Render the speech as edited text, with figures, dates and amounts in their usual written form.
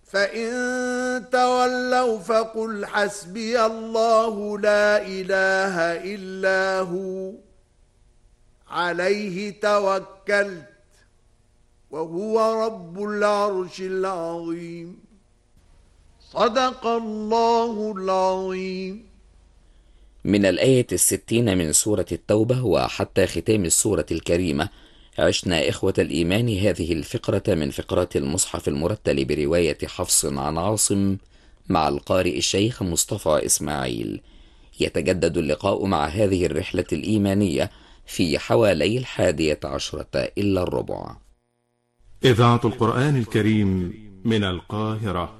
فإن تولوا فقل حسبي الله لا إله إلا هو عليه توكلت وهو رب العرش العظيم. صدق الله العظيم. من الآية 60 من سورة التوبة وحتى ختام السورة الكريمة عشنا إخوة الإيمان هذه الفقرة من فقرات المصحف المرتل برواية حفص عن عاصم مع القارئ الشيخ مصطفى إسماعيل. يتجدد اللقاء مع هذه الرحلة الإيمانية في حوالي 11:15. إذاعة القرآن الكريم من القاهرة.